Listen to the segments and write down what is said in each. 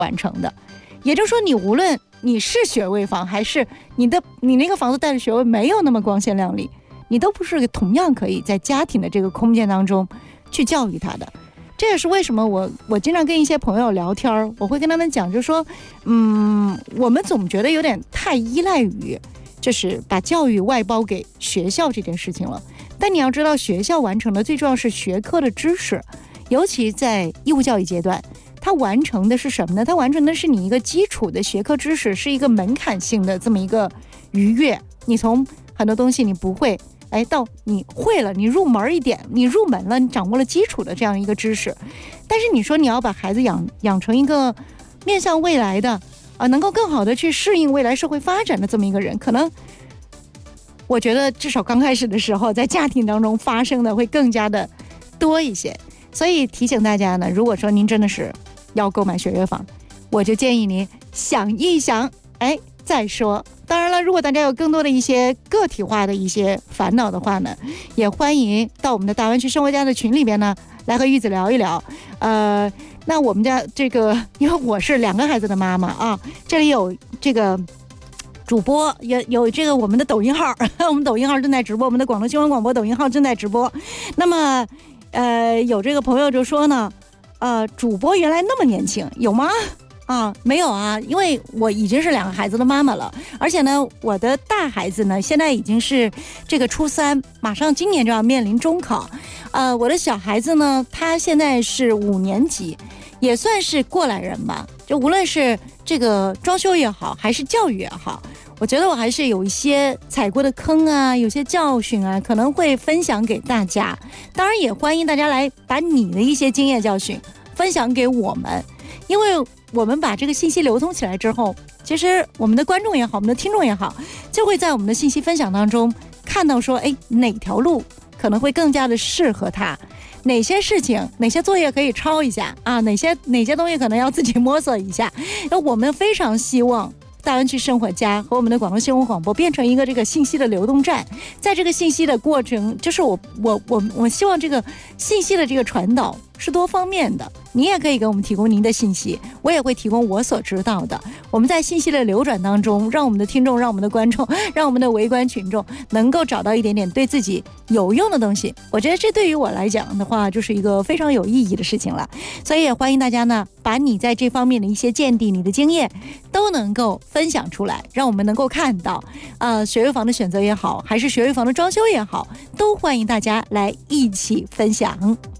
完成的。也就是说，你无论你是学位房，还是你那个房子带着学位没有那么光鲜亮丽，你都不是同样可以在家庭的这个空间当中去教育他的。这也是为什么我经常跟一些朋友聊天，我会跟他们讲，就是说，我们总觉得有点太依赖于就是把教育外包给学校这件事情了。但你要知道，学校完成的最重要是学科的知识，尤其在义务教育阶段，它完成的是什么呢？它完成的是你一个基础的学科知识，是一个门槛性的这么一个愉悦。你从很多东西你不会，到你会了，你入门一点，你入门了，你掌握了基础的这样一个知识。但是你说你要把孩子养成一个面向未来的能够更好的去适应未来社会发展的这么一个人，可能我觉得至少刚开始的时候，在家庭当中发生的会更加的多一些。所以提醒大家呢，如果说您真的是要购买学位房，我就建议您想一想，再说。当然了，如果大家有更多的一些个体化的一些烦恼的话呢，也欢迎到我们的大湾区生活家的群里边呢，来和玉子聊一聊。那我们家这个，因为我是2个孩子的妈妈啊，这里有这个主播，也有这个我们的抖音号，我们抖音号正在直播，我们的广东新闻广播抖音号正在直播。那么有这个朋友就说呢，主播原来那么年轻，有吗？没有啊，因为我已经是2个孩子的妈妈了，而且呢，我的大孩子呢现在已经是这个初3，马上今年就要面临中考。我的小孩子呢，他现在是5年级，也算是过来人吧。就无论是这个装修也好，还是教育也好，我觉得我还是有一些踩过的坑啊，有些教训啊，可能会分享给大家。当然也欢迎大家来把你的一些经验教训分享给我们，因为我们把这个信息流通起来之后，其实我们的观众也好，我们的听众也好，就会在我们的信息分享当中看到说，哪条路可能会更加的适合他，哪些事情哪些作业可以抄一下啊，哪些东西可能要自己摸索一下。那我们非常希望大湾区生活家和我们的广东新闻广播变成一个这个信息的流动站，在这个信息的过程，就是我希望这个信息的这个传导是多方面的，你也可以给我们提供您的信息，我也会提供我所知道的。我们在信息的流转当中，让我们的听众，让我们的观众，让我们的围观群众能够找到一点点对自己有用的东西。我觉得这对于我来讲的话，就是一个非常有意义的事情了。所以也欢迎大家呢，把你在这方面的一些见地、你的经验都能够分享出来，让我们能够看到学位房的选择也好，还是学位房的装修也好，都欢迎大家来一起分享。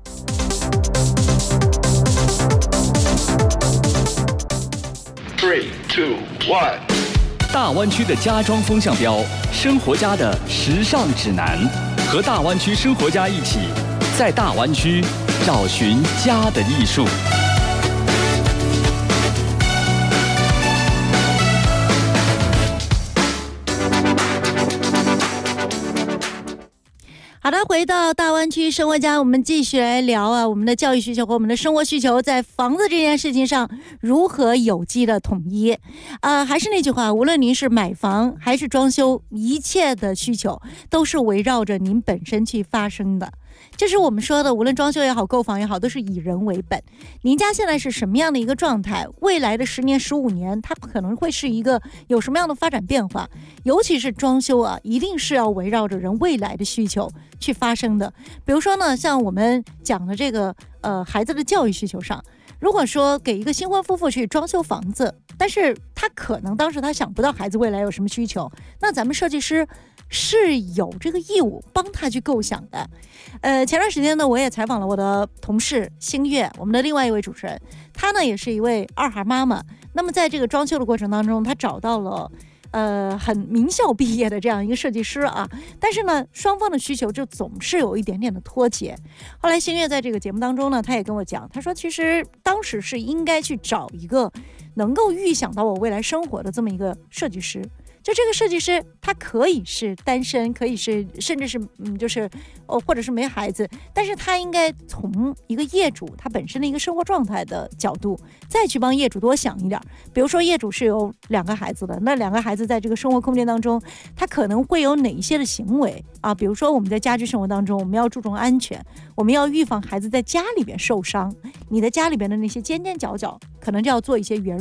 3, 2, 1。 大湾区的家装风向标，生活家的时尚指南，和大湾区生活家一起，在大湾区找寻家的艺术。 好的，回到大湾区生活家，我们继续来聊我们的教育需求和我们的生活需求在房子这件事情上如何有机的统一。还是那句话，无论您是买房还是装修，一切的需求都是围绕着您本身去发生的。就是我们说的，无论装修也好，购房也好，都是以人为本。您家现在是什么样的一个状态？未来的10年、15年，它可能会是一个有什么样的发展变化？尤其是装修一定是要围绕着人未来的需求去发生的。比如说呢，像我们讲的这个孩子的教育需求上，如果说给一个新婚夫妇去装修房子，但是他可能当时他想不到孩子未来有什么需求，那咱们设计师是有这个义务帮他去构想的。前段时间呢，我也采访了我的同事星月，我们的另外一位主持人，她呢也是一位2孩妈妈。那么在这个装修的过程当中，她找到了很名校毕业的这样一个设计师但是呢，双方的需求就总是有一点点的脱节。后来星月在这个节目当中呢，她也跟我讲，她说其实当时是应该去找一个能够预想到我未来生活的这么一个设计师。 就这个设计师他可以是单身，可以是甚至是就是或者是没孩子，但是他应该从一个业主他本身的一个生活状态的角度再去帮业主多想一点。比如说业主是有2个孩子的，那2个孩子在这个生活空间当中他可能会有哪一些的行为啊？比如说我们在家居生活当中我们要注重安全，我们要预防孩子在家里边受伤，你的家里边的那些尖尖角角可能就要做一些圆